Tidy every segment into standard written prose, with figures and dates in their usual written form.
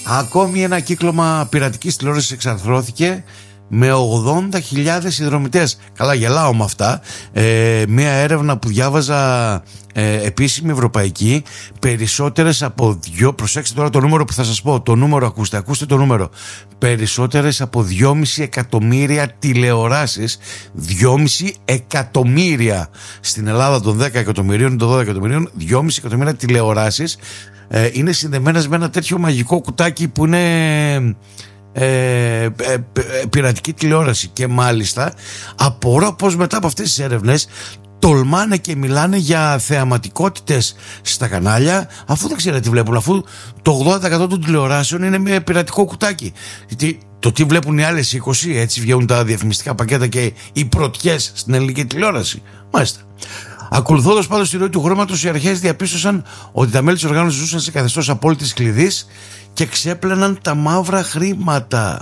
Ακόμη ένα κύκλωμα πειρατικής τηλεόρασης εξαρθρώθηκε με 80.000 συνδρομητές. Καλά, γελάω με αυτά. Μία έρευνα που διάβαζα, επίσημη ευρωπαϊκή, περισσότερες από προσέξτε τώρα το νούμερο που θα σας πω. Το νούμερο, ακούστε το νούμερο. Περισσότερες από 2,5 εκατομμύρια τηλεοράσεις, 2,5 εκατομμύρια στην Ελλάδα των 10 εκατομμυρίων, των 12 εκατομμυρίων, 2,5 εκατομμύρια τηλεοράσεις είναι συνδεμένες με ένα τέτοιο μαγικό κουτάκι που είναι πειρατική τηλεόραση. Και μάλιστα απορώ πως μετά από αυτές τις έρευνες τολμάνε και μιλάνε για θεαματικότητες στα κανάλια, αφού δεν ξέρετε τι βλέπουν, αφού το 80% των τηλεοράσεων είναι με πειρατικό κουτάκι. Το τι βλέπουν οι άλλες 20, έτσι βγαίνουν τα διαφημιστικά πακέτα και οι πρωτιές στην ελληνική τηλεόραση. Μάλιστα. Ακολουθώντας πάντως τη ροή του χρήματος, οι αρχές διαπίστωσαν ότι τα μέλη της οργάνωσης ζούσαν σε καθεστώς απόλυτης κλειδής και ξέπλαιναν τα μαύρα χρήματα.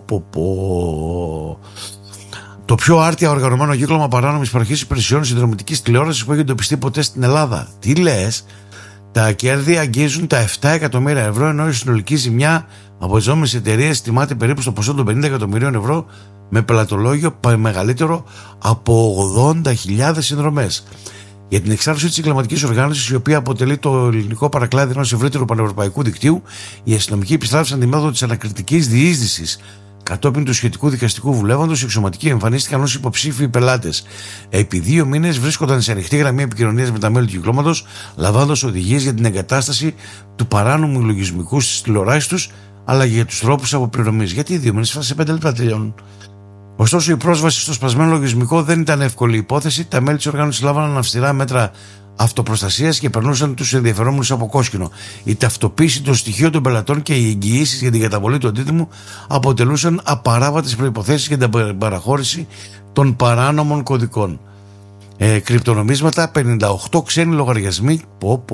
Το πιο άρτια οργανωμένο κύκλωμα παράνομης παροχής υπηρεσιών συνδρομητικής τηλεόρασης που έχει εντοπιστεί ποτέ στην Ελλάδα. Τι λες? Τα κέρδη αγγίζουν τα 7 εκατομμύρια ευρώ, ενώ η συνολική ζημιά από τις νόμιμες εταιρείες τιμάται περίπου στο ποσό των 50 εκατομμυρίων ευρώ, με πελατολόγιο μεγαλύτερο από 80.000 συνδρομές. Για την εξάρτηση της εγκληματικής οργάνωσης, η οποία αποτελεί το ελληνικό παρακλάδι ενός ευρύτερου πανευρωπαϊκού δικτύου, οι αστυνομικοί επιστράφησαν τη μέθοδο της ανακριτικής διείσδυσης. Κατόπιν του σχετικού δικαστικού βουλεύοντος, οι εξωματικοί εμφανίστηκαν ως υποψήφιοι πελάτες. Επί 2 μήνες βρίσκονταν σε ανοιχτή γραμμή επικοινωνίας με τα μέλη του κυκλώματος, λαμβάνοντας οδηγίες για την εγκατάσταση του παράνομου λογισμικού στις τηλεοράσεις τους, αλλά και για τους τρόπους αποπληρωμής. Γιατί 2 μήνες, σε 5 λεπτά τελειώνουν. Ωστόσο, η πρόσβαση στο σπασμένο λογισμικό δεν ήταν εύκολη υπόθεση. Τα μέλη της οργάνωσης λάβαναν αυστηρά μέτρα αυτοπροστασίας και περνούσαν τους ενδιαφερόμενους από κόσκινο. Η ταυτοποίηση των στοιχείων των πελατών και οι εγγυήσεις για την καταβολή του αντίτιμου αποτελούσαν απαράβατες προϋποθέσεις για την παραχώρηση των παράνομων κωδικών. Κρυπτονομίσματα, 58 ξένοι λογαριασμοί,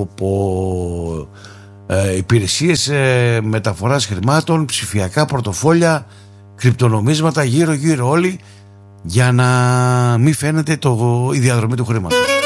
υπηρεσίες μεταφοράς χρημάτων, ψηφιακά πορτοφόλια, κρυπτονομίσματα γύρω-γύρω όλοι, για να μην φαίνεται η διαδρομή του χρήματος.